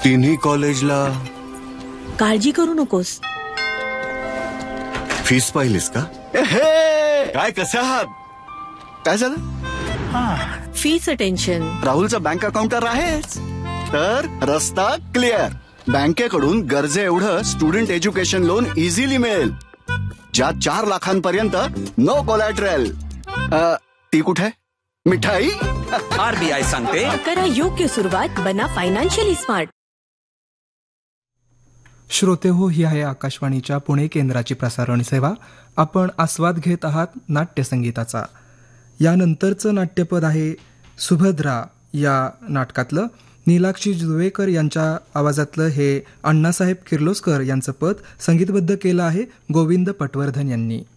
तिन्ही कॉलेजला काळजी करू नकोस. फीस पाहिलीस का? काय कसे आहात? काय झालं? फीचं टेन्शन. राहुलचा बँक अकाउंटर आहेच, तर रस्ता क्लिअर. बँकेकडून गरजे एवढं स्टुडंट एज्युकेशन लोन इझिली मिळेल, ज्यात 4 लाखांपर्यंत नो कोलॅटरल. ती कुठे? मिठाई. RBI सांगते, करा योग्य सुरुवात, बना फायनान्शियली स्मार्ट. श्रोते हो, ही आहे आकाशवाणीच्या पुणे केंद्राची प्रसारण सेवा. आपण आस्वाद घेत आहात नाट्यसंगीताचा. यानंतरचं नाट्यपद आहे सुभद्रा या नाटकातलं. नीलाक्षी जुवेकर यांच्या आवाजातलं हे अण्णासाहेब किर्लोस्कर यांचं पद संगीतबद्ध केलं आहे गोविंद पटवर्धन यांनी.